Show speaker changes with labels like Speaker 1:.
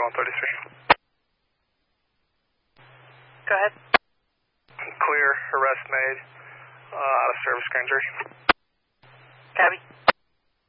Speaker 1: 133.
Speaker 2: Go ahead.
Speaker 1: Clear, arrest made, out of service grand jury.
Speaker 2: Copy.